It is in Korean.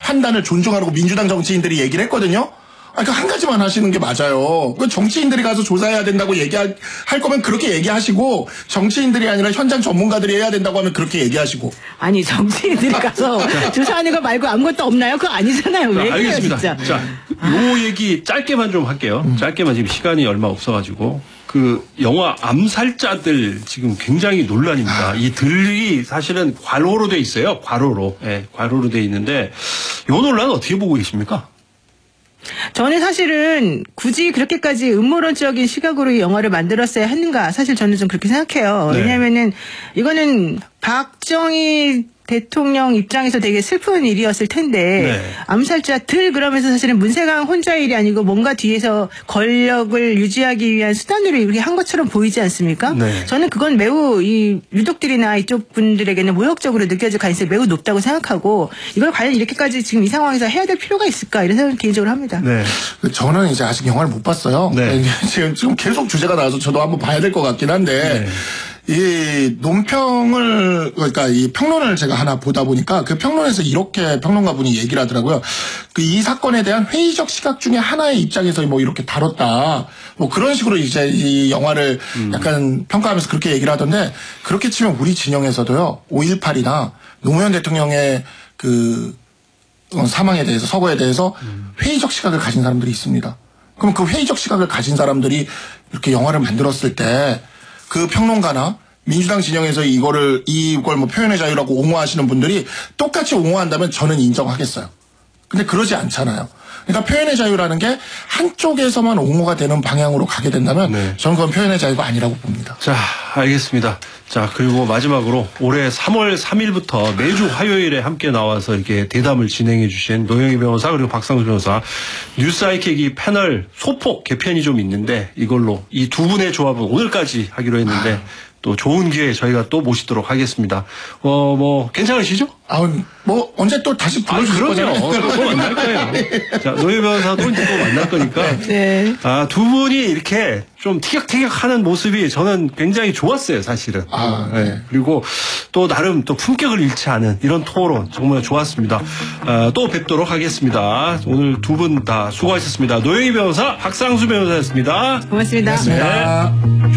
판단을 존중하라고 민주당 정치인들이 얘기를 했거든요. 그러니까 한 가지만 하시는 게 맞아요. 그 정치인들이 가서 조사해야 된다고 얘기할 거면 그렇게 얘기하시고, 정치인들이 아니라 현장 전문가들이 해야 된다고 하면 그렇게 얘기하시고. 아니, 정치인들이 가서 조사하는 거 말고 아무것도 없나요? 그거 아니잖아요. 왜 알겠습니다. 진짜. 자, 요 얘기 짧게만 좀 할게요. 짧게만, 지금 시간이 얼마 없어가지고. 그 영화 암살자들 지금 굉장히 논란입니다. 이 들이 사실은 괄호로 돼 있어요. 괄호로. 예, 괄호로 돼 있는데 요 논란 어떻게 보고 계십니까? 저는 사실은 굳이 그렇게까지 음모론적인 시각으로 이 영화를 만들었어야 했는가, 사실 저는 좀 그렇게 생각해요. 네. 왜냐면은 이거는 박정희 대통령 입장에서 되게 슬픈 일이었을 텐데, 네. 암살자들 그러면서 사실은 문세강 혼자의 일이 아니고 뭔가 뒤에서 권력을 유지하기 위한 수단으로 이렇게 한 것처럼 보이지 않습니까? 네. 저는 그건 매우 이 유족들이나 이쪽 분들에게는 모욕적으로 느껴질 가능성이 매우 높다고 생각하고, 이걸 과연 이렇게까지 지금 이 상황에서 해야 될 필요가 있을까, 이런 생각을 개인적으로 합니다. 네. 저는 이제 아직 영화를 못 봤어요. 네. 지금 계속 주제가 나와서 저도 한번 봐야 될 것 같긴 한데, 네. 이 논평을, 그러니까 이 평론을 제가 하나 보다 보니까 그 평론에서 이렇게 평론가분이 얘기를 하더라고요. 그 이 사건에 대한 회의적 시각 중에 하나의 입장에서 뭐 이렇게 다뤘다. 뭐 그런 식으로 이제 이 영화를 약간 평가하면서 그렇게 얘기를 하던데, 그렇게 치면 우리 진영에서도요, 5.18이나 노무현 대통령의 그 사망에 대해서, 서거에 대해서 회의적 시각을 가진 사람들이 있습니다. 그럼 그 회의적 시각을 가진 사람들이 이렇게 영화를 만들었을 때 그 평론가나 민주당 진영에서 이걸 뭐 표현의 자유라고 옹호하시는 분들이 똑같이 옹호한다면 저는 인정하겠어요. 근데 그러지 않잖아요. 그러니까 표현의 자유라는 게 한쪽에서만 옹호가 되는 방향으로 가게 된다면, 네. 저는 그건 표현의 자유가 아니라고 봅니다. 자, 알겠습니다. 자, 그리고 마지막으로 올해 3월 3일부터 매주 화요일에 함께 나와서 이렇게 대담을 진행해 주신 노영희 변호사, 그리고 박상수 변호사, 뉴스아이킥이 패널 소폭 개편이 좀 있는데, 이걸로 이 두 분의 조합은 오늘까지 하기로 했는데 또 좋은 기회에 저희가 또 모시도록 하겠습니다. 뭐 괜찮으시죠? 뭐 언제 또 다시 불러주실 거잖아요. 그럼요. 또 만날 거예요. 자, 노영희 변호사도 이제 또 만날 거니까. 네. 두 분이 이렇게 좀 티격태격하는 모습이 저는 굉장히 좋았어요, 사실은. 네. 그리고 또 나름 또 품격을 잃지 않은 이런 토론 정말 좋았습니다. 또 뵙도록 하겠습니다. 오늘 두 분 다 수고하셨습니다. 노영희 변호사, 박상수 변호사였습니다. 고맙습니다. 고맙습니다.